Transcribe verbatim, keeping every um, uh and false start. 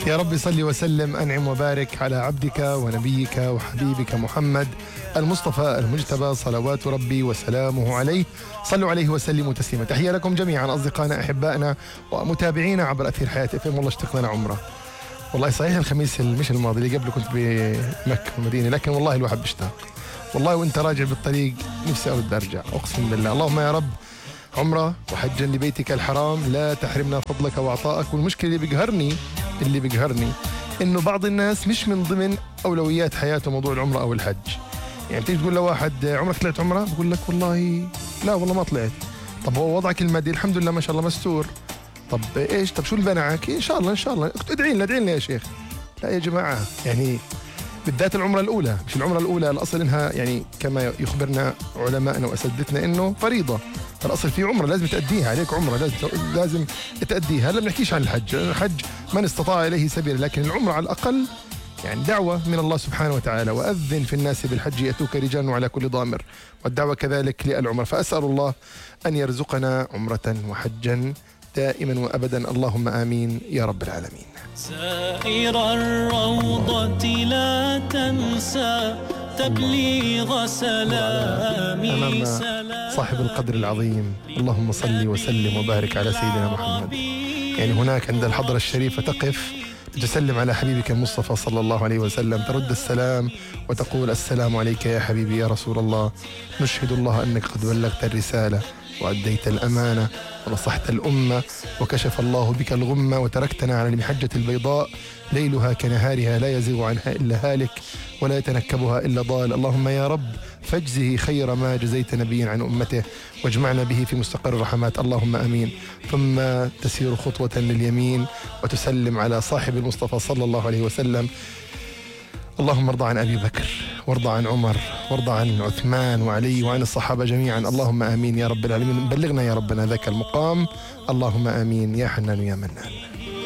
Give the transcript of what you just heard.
يا رب صل وسلم أنعم وبارك على عبدك ونبيك وحبيبك محمد المصطفى المجتبى، صلوات ربي وسلامه عليه. صلوا عليه وسلموا تسليما. تحية لكم جميعا أصدقائنا أحبائنا ومتابعينا عبر أثير حياة اف ام. والله اشتقنا لنا عمره. والله صحيح الخميس مش الماضي اللي قبله كنت بمكة والمدينة، لكن والله الواحد بيشتاق والله. وانت راجع بالطريق نفسي أرد أرجع أقسم بالله. اللهم يا رب عمرة وحجا لبيتك الحرام، لا تحرمنا فضلك وعطائك. والمشكلة اللي بيقهرني اللي بيقهرني إنه بعض الناس مش من ضمن أولويات حياته موضوع العمرة أو الحج. يعني تيجي تقول لواحد عمرك طلعت عمرة، بقول لك والله لا والله ما طلعت. طب هو وضعك المادي الحمد لله ما شاء الله مستور. طب ايش؟ طب شو اللي منعك؟ ان شاء الله ان شاء الله ادعي لنا ادعي لنا يا شيخ. لا يا جماعة، يعني بالذات العمرة الأولى، مش العمرة الأولى الأصل إنها يعني كما يخبرنا علماءنا وأساتذتنا إنه فريضة. الأصل في عمرة لازم تأديها، عليك عمرة لازم لازم تأديها. لا بنحكيش عن الحج، الحج من استطاع إليه سبيلا، لكن العمرة على الأقل يعني دعوة من الله سبحانه وتعالى. وأذن في الناس بالحج يأتوك رجال وعلى كل ضامر، والدعوة كذلك للعمرة. فأسأل الله أن يرزقنا عمرة وحجا دائما وأبدا، اللهم آمين يا رب العالمين. سائر الروضة لا تنسى تبليغ سلامي أمام صاحب القدر العظيم، اللهم صل وسلم وبارك على سيدنا محمد. يعني هناك عند الحضرة الشريفة تقف تسلم على حبيبك المصطفى صلى الله عليه وسلم، ترد السلام وتقول السلام عليك يا حبيبي يا رسول الله، نشهد الله أنك قد بلغت الرسالة وأديت الأمانة ونصحت الأمة وكشف الله بك الغمة وتركتنا على المحجة البيضاء ليلها كنهارها لا يزيغ عنها إلا هالك ولا يتنكبها إلا ضال. اللهم يا رب فاجزه خير ما جزيت نبيا عن أمته واجمعنا به في مستقر الرحمات، اللهم أمين. ثم تسير خطوة لليمين وتسلم على صاحب المصطفى صلى الله عليه وسلم. اللهم ارضى عن أبي بكر وارضى عن عمر وارضى عن عثمان وعلي وعن الصحابة جميعا، اللهم آمين يا رب العالمين. بلغنا يا ربنا ذاك المقام، اللهم آمين يا حنان يا منان.